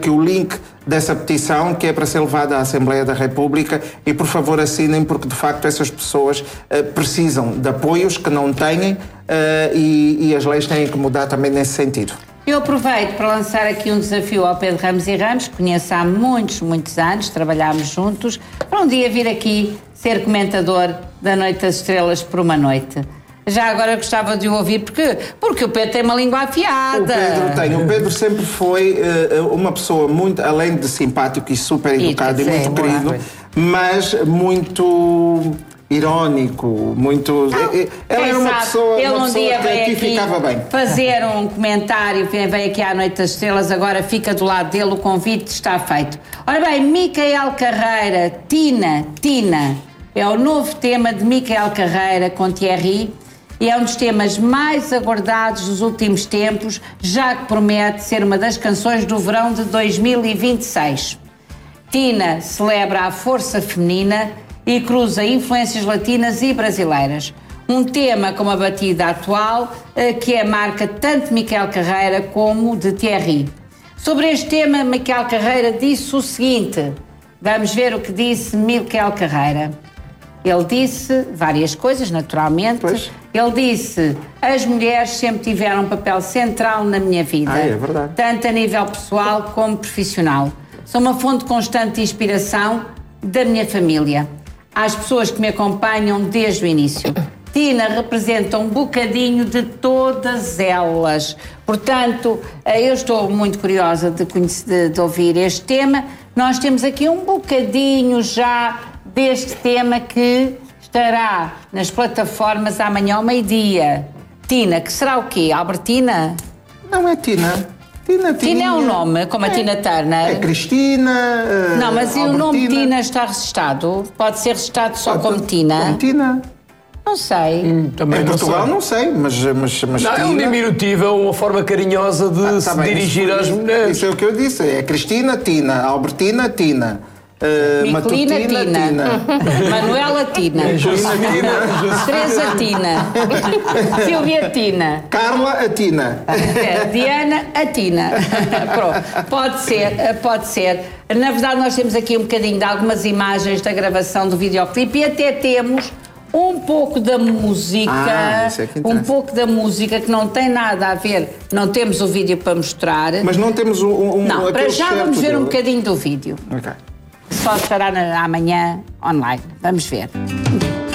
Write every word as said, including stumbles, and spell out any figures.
aqui o link dessa petição, que é para ser levada à Assembleia da República, e por favor assinem, porque de facto essas pessoas uh, precisam de apoios que não têm, uh, e, e as leis têm que mudar também nesse sentido. Eu aproveito para lançar aqui um desafio ao Pedro Ramos e Ramos, que conheço há muitos, muitos anos, trabalhámos juntos, para um dia vir aqui ser comentador da Noite das Estrelas por uma noite. Já agora gostava de o ouvir, porque, porque o Pedro tem uma língua afiada. O Pedro tem. O Pedro sempre foi uh, uma pessoa muito, além de simpático e super educado e, e muito querido, mas muito irónico, muito... Não, ele era uma sabe, pessoa, ele uma um pessoa dia que aqui ficava bem. Fazer um comentário, veio aqui à Noite das Estrelas, agora fica do lado dele, o convite está feito. Ora bem, Micael Carreira, Tina, Tina, é o novo tema de Micael Carreira com Thierry, e é um dos temas mais aguardados dos últimos tempos, já que promete ser uma das canções do verão de dois mil e vinte e seis. Tina celebra a força feminina e cruza influências latinas e brasileiras. Um tema com uma batida atual, que é a marca tanto de Micael Carreira como de Thierry. Sobre este tema, Micael Carreira disse o seguinte, vamos ver o que disse Micael Carreira. Ele disse várias coisas, naturalmente. Pois. Ele disse, as mulheres sempre tiveram um papel central na minha vida. Ah, é verdade. Tanto a nível pessoal como profissional. São uma fonte constante de inspiração da minha família. Às pessoas que me acompanham desde o início. Tina representa um bocadinho de todas elas. Portanto, eu estou muito curiosa de, conhecer, de, de ouvir este tema. Nós temos aqui um bocadinho já deste tema que estará nas plataformas amanhã ao meio-dia. Tina, que será o quê? Albertina? Não é Tina. Tina, Tina é um nome, como a é, Tina Turner. É Cristina. Uh, Não, mas e o nome Tina está registado? Pode ser registado só como Tina? Como Tina. Não sei. Hum, também em não Portugal sei. não sei, mas, mas, mas não, Tina... é um diminutivo, é uma forma carinhosa de ah, se tá bem, dirigir isso, às mulheres. Isso é o que eu disse. É Cristina, Tina. Albertina, Tina. Uh, Miquelina, Matutina, Tina. Tina. Manuela, Tina. Josefina, Teresa, Tina. Silvia, Tina. Carla, a Tina. Diana, a Tina. Pronto. Pode ser, pode ser. Na verdade, nós temos aqui um bocadinho de algumas imagens da gravação do videoclipe e até temos um pouco da música, ah, isso é que um pouco da música que não tem nada a ver, não temos o vídeo para mostrar. Mas não temos um... um não, para já vamos ver dele. um bocadinho do vídeo. Ok. Só estará na, amanhã online. Vamos ver.